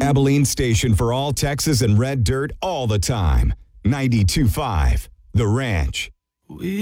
Abilene station for all Texas and red dirt all the time. 92.5 The Ranch.